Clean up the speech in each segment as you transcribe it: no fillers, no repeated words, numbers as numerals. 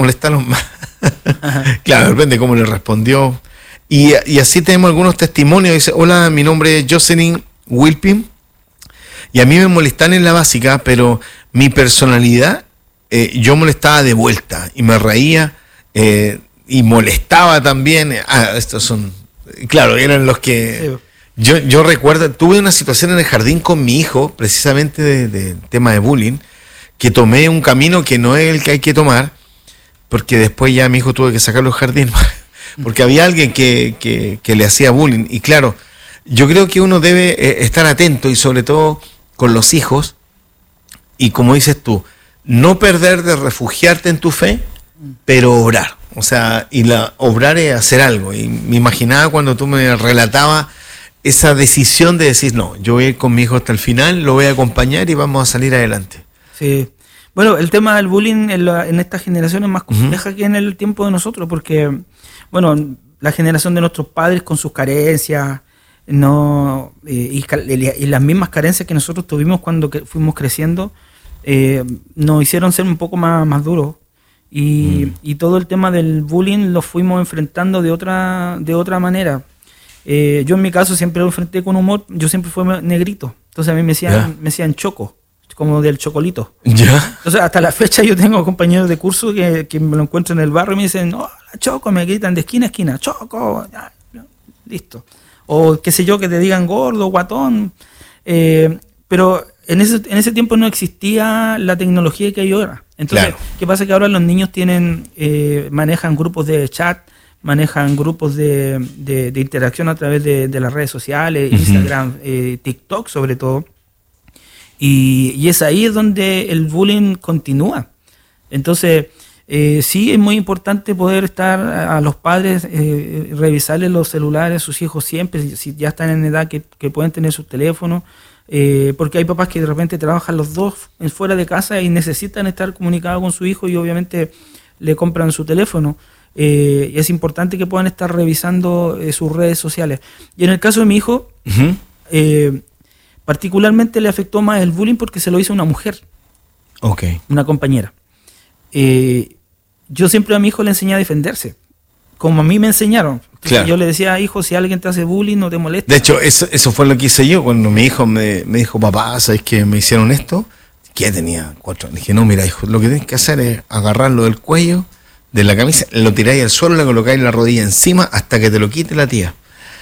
molestarlos más. Claro, depende cómo le respondió. Y así tenemos algunos testimonios. Dice, hola, mi nombre es Jocelyn Wilpin y a mí me molestan en la básica, pero mi personalidad, yo molestaba de vuelta y me reía y molestaba también. Estos son, claro, eran los que... Yo recuerdo, tuve una situación en el jardín con mi hijo, precisamente de tema de bullying, que tomé un camino que no es el que hay que tomar, porque después ya mi hijo tuve que sacarlo del jardín, porque había alguien que le hacía bullying. Y claro, yo creo que uno debe estar atento, y sobre todo con los hijos, y como dices tú, no perder de refugiarte en tu fe, pero obrar. O sea, obrar es hacer algo. Y me imaginaba cuando tú me relatabas esa decisión de decir, no, yo voy a ir con mi hijo hasta el final, lo voy a acompañar y vamos a salir adelante. Sí. Bueno, el tema del bullying en esta generación es más compleja que en el tiempo de nosotros, porque, bueno, la generación de nuestros padres con sus carencias, y las mismas carencias que nosotros tuvimos cuando fuimos creciendo, nos hicieron ser un poco más duros. Y todo el tema del bullying lo fuimos enfrentando de otra manera. Yo en mi caso siempre lo enfrenté con humor. Yo siempre fui negrito, entonces a mí me decían Choco, como del chocolito. Entonces hasta la fecha yo tengo compañeros de curso que me lo encuentro en el barrio y me dicen, no, Choco, me gritan de esquina a esquina, Choco, ya, listo. O qué sé yo, que te digan gordo, guatón. Pero en ese tiempo no existía la tecnología que hay ahora. Entonces, claro. ¿Qué pasa? Que ahora los niños manejan grupos de chat, manejan grupos de interacción a través de las redes sociales, Instagram, TikTok sobre todo. Y es ahí donde el bullying continúa. Entonces, sí es muy importante poder estar a los padres, revisarles los celulares a sus hijos siempre, si ya están en edad que pueden tener sus teléfonos, porque hay papás que de repente trabajan los dos fuera de casa y necesitan estar comunicados con su hijo y obviamente le compran su teléfono. Y es importante que puedan estar revisando sus redes sociales. Y en el caso de mi hijo, particularmente le afectó más el bullying porque se lo hizo una mujer, una compañera. Yo siempre a mi hijo le enseñé a defenderse, como a mí me enseñaron. Claro. Yo le decía, hijo, si alguien te hace bullying, no te molestes. De hecho, eso fue lo que hice yo cuando mi hijo me dijo, papá, ¿sabes que me hicieron esto? Que tenía 4 años. Dije, no, mira, hijo, lo que tienes que hacer es agarrarlo del cuello de la camisa, lo tiráis al suelo, le colocáis la rodilla encima hasta que te lo quite la tía.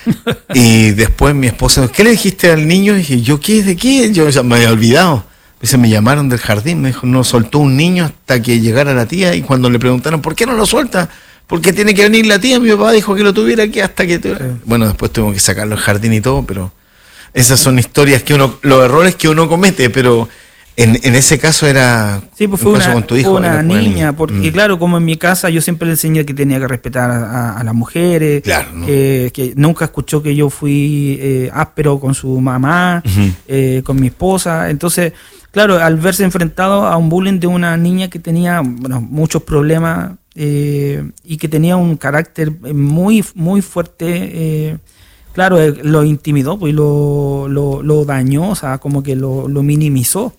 Y después mi esposa, ¿qué le dijiste al niño? Y dije, ¿yo qué? ¿De qué? Yo ya me había olvidado. Me llamaron del jardín, me dijo, no soltó un niño hasta que llegara la tía, y cuando le preguntaron, ¿por qué no lo suelta? Porque tiene que venir la tía, mi papá dijo que lo tuviera aquí hasta que... Bueno, después tuvimos que sacarlo del jardín y todo, pero esas son historias los errores que uno comete, pero en ese caso era... Sí, pues fue una niña, porque claro, como en mi casa yo siempre le enseñé que tenía que respetar a las mujeres, claro, ¿no? Que nunca escuchó que yo fui áspero con su mamá, con mi esposa, entonces... Claro, al verse enfrentado a un bullying de una niña que tenía muchos problemas y que tenía un carácter muy, muy fuerte, claro, lo intimidó pues, y lo dañó, o sea, como que lo minimizó.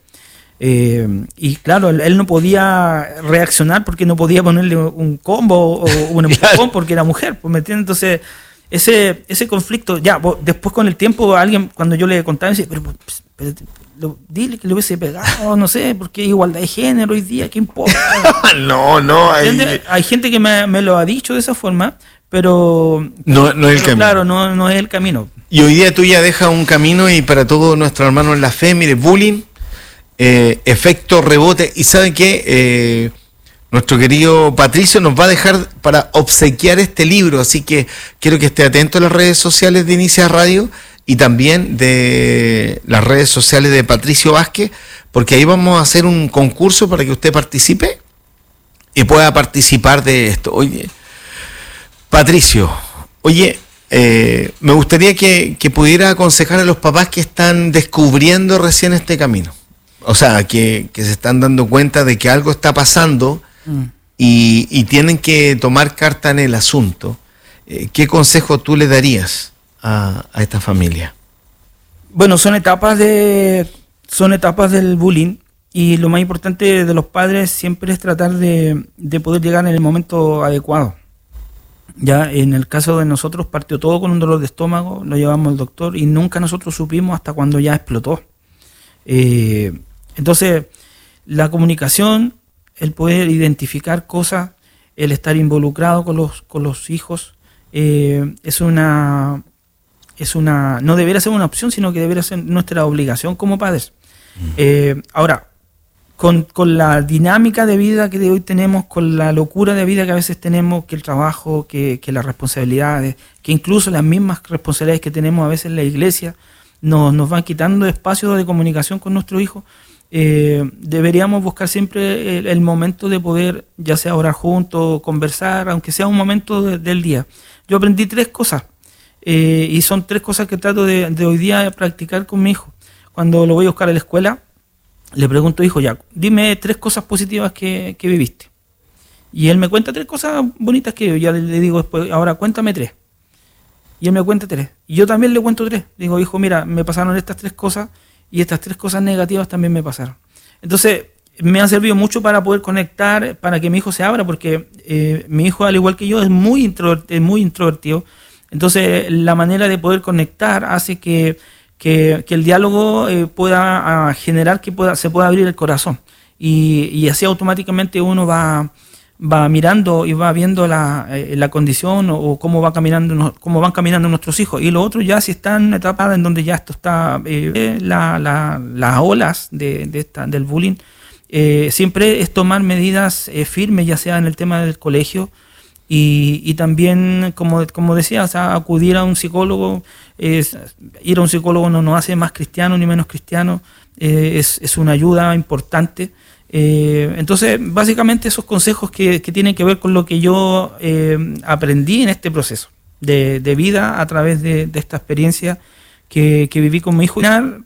Y claro, él no podía reaccionar porque no podía ponerle un combo o un empujón porque era mujer, pues, ¿me entiendes? Entonces, ese conflicto, ya, después con el tiempo, alguien, cuando yo le contaba, decía, pero dile que le hubiese pegado, no sé, porque hay igualdad de género hoy día, ¿qué importa? No. Hay gente que me lo ha dicho de esa forma, pero no es el camino. Claro, no es el camino. Y hoy día tú ya dejas un camino, y para todos nuestros hermanos en la fe, mire, bullying, efecto rebote, y ¿saben qué? Nuestro querido Patricio nos va a dejar para obsequiar este libro, así que quiero que esté atento a las redes sociales de Inicia Radio, y también de las redes sociales de Patricio Vázquez, porque ahí vamos a hacer un concurso para que usted participe y pueda participar de esto. Oye, Patricio, me gustaría que pudiera aconsejar a los papás que están descubriendo recién este camino. O sea, que se están dando cuenta de que algo está pasando y tienen que tomar carta en el asunto. ¿Qué consejo tú le darías a esta familia? Bueno, son etapas del bullying. Y lo más importante de los padres siempre es tratar de poder llegar en el momento adecuado. Ya en el caso de nosotros partió todo con un dolor de estómago, lo llevamos al doctor y nunca nosotros supimos hasta cuando ya explotó. Entonces, la comunicación, el poder identificar cosas, el estar involucrado con los hijos, no debería ser una opción, sino que debería ser nuestra obligación como padres. Ahora, con la dinámica de vida que de hoy tenemos, con la locura de vida que a veces tenemos, que el trabajo, que las responsabilidades, que incluso las mismas responsabilidades que tenemos a veces en la iglesia, nos van quitando espacio de comunicación con nuestros hijos, deberíamos buscar siempre el momento de poder, ya sea orar juntos, conversar, aunque sea un momento del día. Yo aprendí 3 cosas, y son 3 cosas que trato de hoy día practicar con mi hijo. Cuando lo voy a buscar a la escuela, le pregunto, hijo, ya, dime 3 cosas positivas que viviste. Y él me cuenta 3 cosas bonitas que yo le digo después, ahora cuéntame 3. Y él me cuenta 3. Y yo también le cuento 3. Digo, hijo, mira, me pasaron estas 3 cosas y estas 3 cosas negativas también me pasaron. Entonces, me ha servido mucho para poder conectar, para que mi hijo se abra, porque mi hijo, al igual que yo, es muy introvertido. Entonces, la manera de poder conectar hace que el diálogo pueda generar que se pueda abrir el corazón. Y así automáticamente uno va mirando y va viendo la condición o cómo van caminando nuestros hijos. Y lo otro, ya si están en una etapa en donde ya esto está, las olas del bullying, siempre es tomar medidas firmes, ya sea en el tema del colegio, y también, como decía, o sea, acudir a un psicólogo. Ir a un psicólogo no nos hace más cristianos ni menos cristianos, es una ayuda importante. Entonces, básicamente esos consejos que tienen que ver con lo que yo aprendí en este proceso de vida a través de esta experiencia que viví con mi hijo,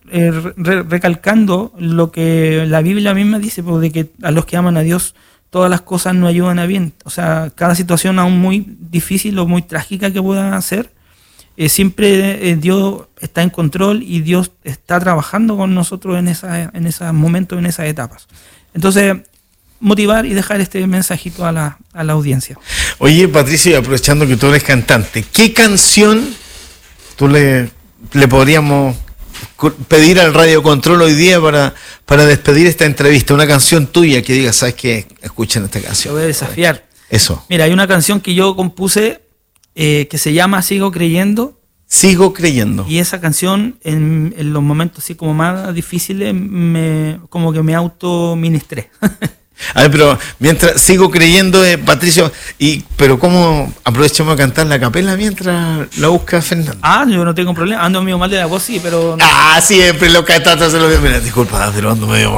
recalcando lo que la Biblia misma dice, pues, de que a los que aman a Dios todas las cosas no ayudan a bien. O sea, cada situación aún muy difícil o muy trágica que pueda ser, siempre Dios está en control y Dios está trabajando con nosotros en esos momentos, en esas etapas. Entonces, motivar y dejar este mensajito a la audiencia. Oye, Patricio, aprovechando que tú eres cantante, ¿qué canción tú le podríamos pedir al Radio Control hoy día para despedir esta entrevista? Una canción tuya que digas, ¿sabes qué? Escuchen esta canción. Te voy a desafiar. Eso. Mira, hay una canción que yo compuse que se llama Sigo Creyendo. Sigo Creyendo. Y esa canción, en los momentos así como más difíciles, como que me autoministré. A ver, pero mientras sigo creyendo, Patricio, pero ¿cómo aprovechamos a cantar la capela mientras la busca Fernando? Yo no tengo problema, ando medio mal de la voz, sí, pero... Siempre los cantantes se lo... Mira, disculpa, pero ando medio